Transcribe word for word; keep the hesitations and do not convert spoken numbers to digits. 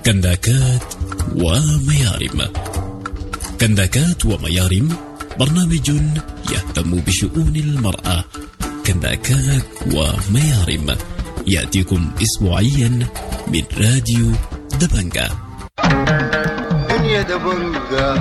كنداكات وميارم. كنداكات وميارم برنامج يهتم بشؤون المرأة. كنداكات وميارم يأتيكم أسبوعيا من راديو دبنجة.